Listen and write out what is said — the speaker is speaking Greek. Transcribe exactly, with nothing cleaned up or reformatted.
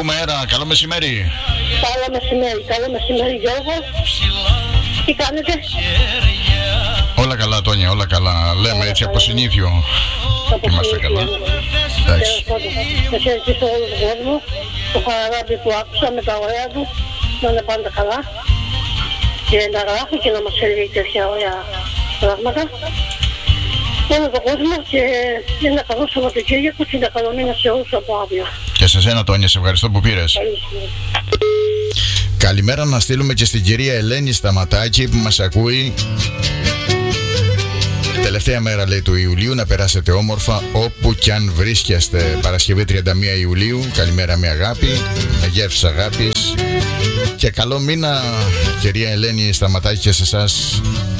Ακούμε αέρα, καλό μεσημέρι. Καλό μεσημέρι, καλό μεσημέρι Γιώργο. Τι κάνετε? Όλα καλά Τόνια, όλα καλά. Λέμε έτσι από συνήθιο. Είμαστε καλά. Εντάξει. Να χαιρετήσω όλο τον κόσμο. Το Χαραλάμπη που άκουσα με τα ωραία του. Να είναι πάντα καλά. Και να γράφει και να μας έλεγε τέτοια ωραία πράγματα. Όλο τον κόσμο και ένα καλό Σαββατοκύριακο και ένα καλό μήνα σε όλους από αύριο. Και σε σένα Τόνια, σε ευχαριστώ που πήρες. Καλημέρα να στείλουμε και στην κυρία Ελένη Σταματάκη που μας ακούει. Τελευταία μέρα λέει του Ιουλίου, να περάσετε όμορφα όπου κι αν βρίσκεστε. Παρασκευή τριάντα μία Ιουλίου, καλημέρα με αγάπη, με γεύσεις αγάπης. Και καλό μήνα κυρία Ελένη Σταματάκη και σε εσάς